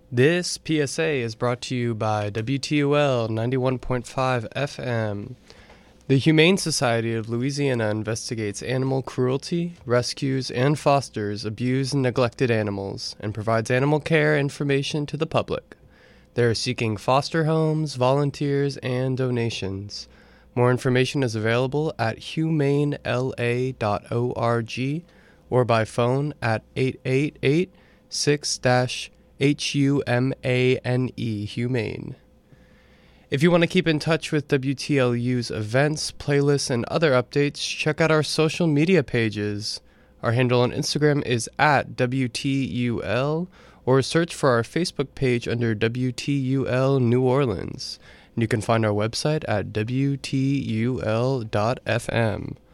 This PSA is brought to you by WTOL 91.5 FM. The Humane Society of Louisiana investigates animal cruelty, rescues, and fosters abused and neglected animals, and provides animal care information to the public. They are seeking foster homes, volunteers, and donations. More information is available at humanela.org or by phone at 888-6-HUMANE, Humane. If you want to keep in touch with WTLU's events, playlists, and other updates, check out our social media pages. Our handle on Instagram is at WTUL, or search for our Facebook page under WTUL New Orleans. And you can find our website at WTUL.FM.